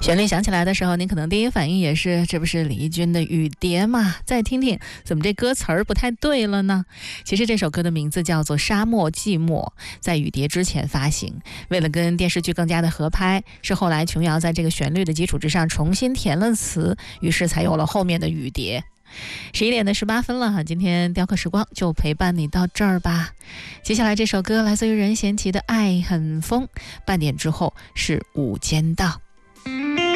旋律响起来的时候，您可能第一反应也是，这不是李翊君的《雨蝶》吗？再听听，怎么这歌词儿不太对了呢？其实这首歌的名字叫做《沙漠寂寞》，在《雨蝶》之前发行。为了跟电视剧更加的合拍，是后来琼瑶在这个旋律的基础之上重新填了词，于是才有了后面的《雨蝶》。11点的18分了哈，今天雕刻时光就陪伴你到这儿吧。接下来这首歌来自于任贤齐的《爱很疯》，半点之后是《无间道》。